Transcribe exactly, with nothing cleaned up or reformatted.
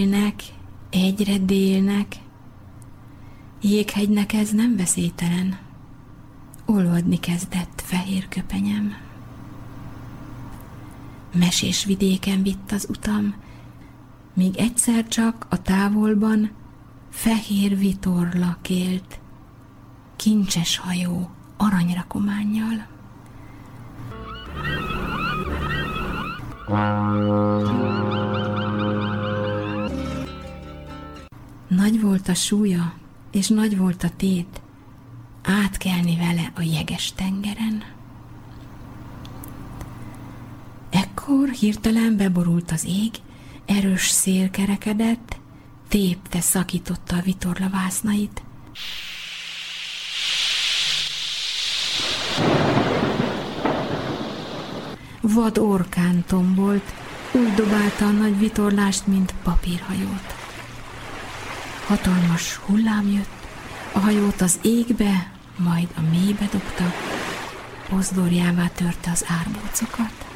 Délnek, egyre délnek, jéghegynek ez nem veszélytelen, olvadni kezdett fehér köpenyem. Mesés vidéken vitt az utam, míg egyszer csak a távolban fehér vitorla kélt, kincses hajó aranyrakománnyal. Nagy volt a súlya, és nagy volt a tét, átkelni vele a jeges tengeren. Ekkor hirtelen beborult az ég, erős szél kerekedett, tépte, szakította a vitorla vásznait. Vad orkán tombolt, úgy dobálta a nagy vitorlást, mint papírhajót. Hatalmas hullám jött, a hajót az égbe, majd a mélybe dobta, pozdorjává törte az árbócokat.